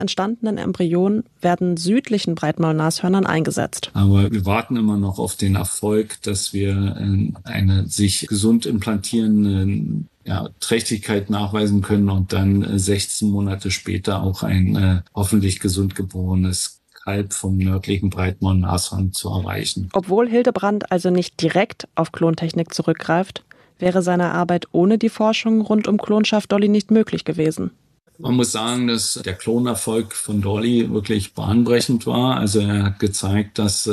entstandenen Embryonen werden südlichen Breitmaulnashörnern eingesetzt. Aber wir warten immer noch auf den Erfolg, dass wir eine sich gesund implantierende Trächtigkeit nachweisen können und dann 16 Monate später auch ein hoffentlich gesund geborenes Kalb vom nördlichen Breitmaulnashorn zu erreichen. Obwohl Hildebrandt also nicht direkt auf Klontechnik zurückgreift, wäre seine Arbeit ohne die Forschung rund um Klonschaf Dolly nicht möglich gewesen. Man muss sagen, dass der Klonerfolg von Dolly wirklich bahnbrechend war. Also er hat gezeigt, dass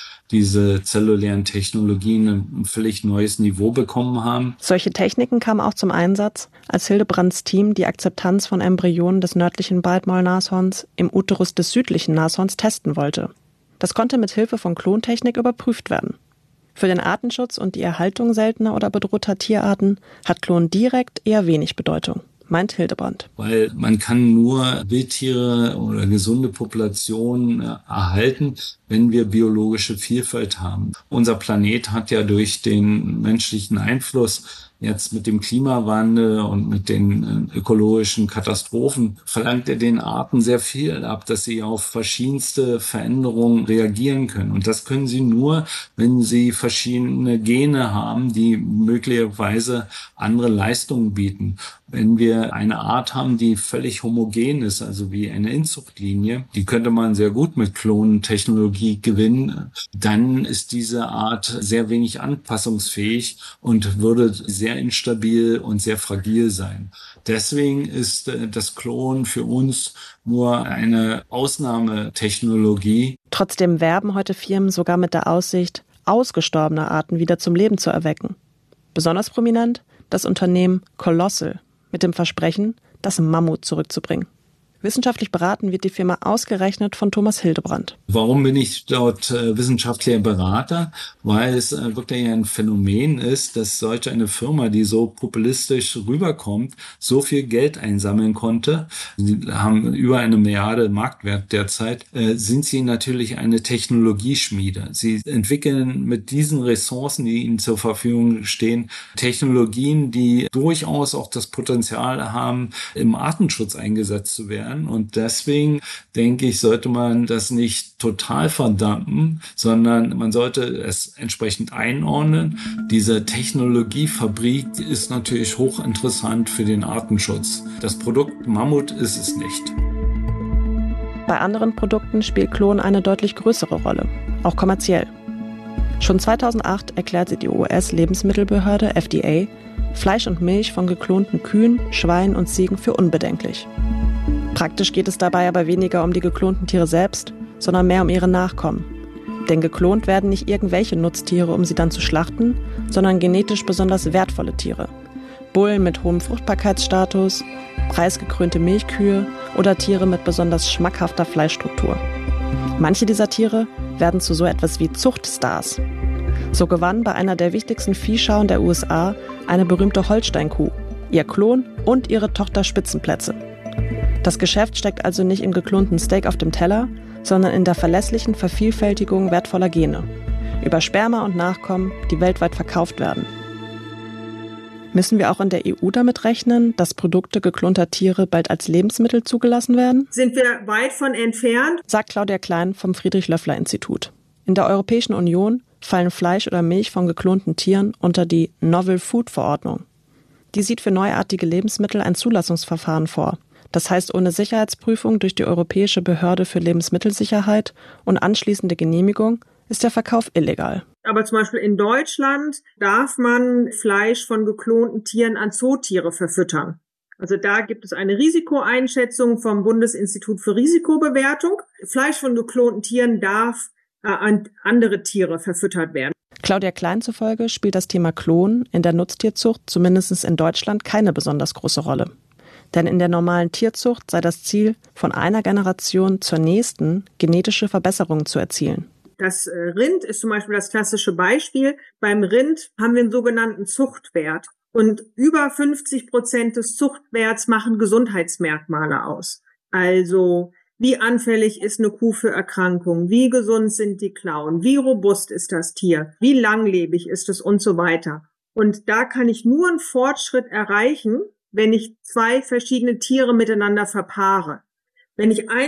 diese zellulären Technologien ein völlig neues Niveau bekommen haben. Solche Techniken kamen auch zum Einsatz, als Hildebrandts Team die Akzeptanz von Embryonen des nördlichen Breitmaulnashorns im Uterus des südlichen Nashorns testen wollte. Das konnte mit Hilfe von Klontechnik überprüft werden. Für den Artenschutz und die Erhaltung seltener oder bedrohter Tierarten hat Klon direkt eher wenig Bedeutung, meint Hildebrandt. Weil man kann nur Wildtiere oder gesunde Populationen erhalten, wenn wir biologische Vielfalt haben. Unser Planet hat ja durch den menschlichen Einfluss jetzt mit dem Klimawandel und mit den ökologischen Katastrophen verlangt er den Arten sehr viel ab, dass sie auf verschiedenste Veränderungen reagieren können. Und das können sie nur, wenn sie verschiedene Gene haben, die möglicherweise andere Leistungen bieten. Wenn wir eine Art haben, die völlig homogen ist, also wie eine Inzuchtlinie, die könnte man sehr gut mit Klonentechnologie gewinnen, dann ist diese Art sehr wenig anpassungsfähig und würde sehr instabil und sehr fragil sein. Deswegen ist das Klonen für uns nur eine Ausnahmetechnologie. Trotzdem werben heute Firmen sogar mit der Aussicht, ausgestorbene Arten wieder zum Leben zu erwecken. Besonders prominent das Unternehmen Colossal mit dem Versprechen, das Mammut zurückzubringen. Wissenschaftlich beraten wird die Firma ausgerechnet von Thomas Hildebrandt. Warum bin ich dort wissenschaftlicher Berater? Weil es wirklich ein Phänomen ist, dass solch eine Firma, die so populistisch rüberkommt, so viel Geld einsammeln konnte. Sie haben über 1 Milliarde Marktwert derzeit. Sind sie natürlich eine Technologieschmiede. Sie entwickeln mit diesen Ressourcen, die ihnen zur Verfügung stehen, Technologien, die durchaus auch das Potenzial haben, im Artenschutz eingesetzt zu werden. Und deswegen, denke ich, sollte man das nicht total verdammen, sondern man sollte es entsprechend einordnen. Diese Technologiefabrik ist natürlich hochinteressant für den Artenschutz. Das Produkt Mammut ist es nicht. Bei anderen Produkten spielt Klon eine deutlich größere Rolle, auch kommerziell. Schon 2008 erklärte die US-Lebensmittelbehörde FDA Fleisch und Milch von geklonten Kühen, Schweinen und Ziegen für unbedenklich. Praktisch geht es dabei aber weniger um die geklonten Tiere selbst, sondern mehr um ihre Nachkommen. Denn geklont werden nicht irgendwelche Nutztiere, um sie dann zu schlachten, sondern genetisch besonders wertvolle Tiere. Bullen mit hohem Fruchtbarkeitsstatus, preisgekrönte Milchkühe oder Tiere mit besonders schmackhafter Fleischstruktur. Manche dieser Tiere werden zu so etwas wie Zuchtstars. So gewann bei einer der wichtigsten Viehschauen der USA eine berühmte Holsteinkuh, ihr Klon und ihre Tochter Spitzenplätze. Das Geschäft steckt also nicht im geklonten Steak auf dem Teller, sondern in der verlässlichen Vervielfältigung wertvoller Gene. Über Sperma und Nachkommen, die weltweit verkauft werden. Müssen wir auch in der EU damit rechnen, dass Produkte geklonter Tiere bald als Lebensmittel zugelassen werden? Sind wir weit von entfernt, sagt Claudia Klein vom Friedrich-Löffler-Institut. In der Europäischen Union fallen Fleisch oder Milch von geklonten Tieren unter die Novel Food Verordnung. Die sieht für neuartige Lebensmittel ein Zulassungsverfahren vor. Das heißt, ohne Sicherheitsprüfung durch die Europäische Behörde für Lebensmittelsicherheit und anschließende Genehmigung ist der Verkauf illegal. Aber zum Beispiel in Deutschland darf man Fleisch von geklonten Tieren an Zootiere verfüttern. Also da gibt es eine Risikoeinschätzung vom Bundesinstitut für Risikobewertung. Fleisch von geklonten Tieren darf an andere Tiere verfüttert werden. Claudia Klein zufolge spielt das Thema Klon in der Nutztierzucht zumindest in Deutschland keine besonders große Rolle. Denn in der normalen Tierzucht sei das Ziel, von einer Generation zur nächsten genetische Verbesserungen zu erzielen. Das Rind ist zum Beispiel das klassische Beispiel. Beim Rind haben wir einen sogenannten Zuchtwert. Und über 50% des Zuchtwerts machen Gesundheitsmerkmale aus. Also, wie anfällig ist eine Kuh für Erkrankungen? Wie gesund sind die Klauen? Wie robust ist das Tier? Wie langlebig ist es und so weiter? Und da kann ich nur einen Fortschritt erreichen, wenn ich 2 verschiedene Tiere miteinander verpaare. Wenn ich